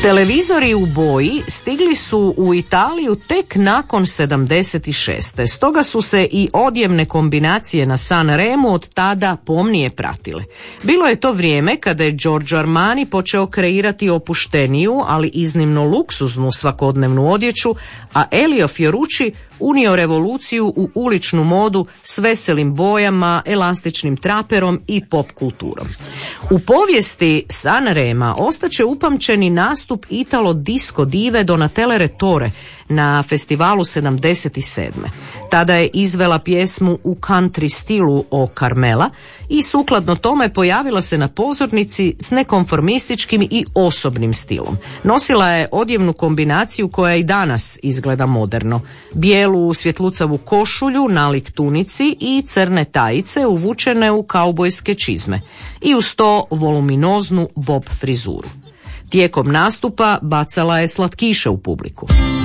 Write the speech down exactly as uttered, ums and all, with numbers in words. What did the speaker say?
Televizori u boji stigli su u Italiju tek nakon sedamdeset šeste. Stoga su se i odjevne kombinacije na Sanremu od tada pomnije pratile. Bilo je to vrijeme kada je Giorgio Armani počeo kreirati opušteniju, ali iznimno luksuznu svakodnevnu odjeću, a Elio Fiorucci unio revoluciju u uličnu modu s veselim bojama, elastičnim traperom i pop kulturom. U povijesti Sanrema ostaće upamćeni nastup Italo disco dive Donatelle Retore na festivalu sedamdeset sedme. Tada je izvela pjesmu u country stilu o Carmela i sukladno tome pojavila se na pozornici s nekonformističkim i osobnim stilom. Nosila je odjevnu kombinaciju koja i danas izgleda moderno. Bijelu svjetlucavu košulju, nalik tunici i crne tajice uvučene u kaubojske čizme. I uz to voluminoznu bob frizuru. Tijekom nastupa bacala je slatkiše u publiku.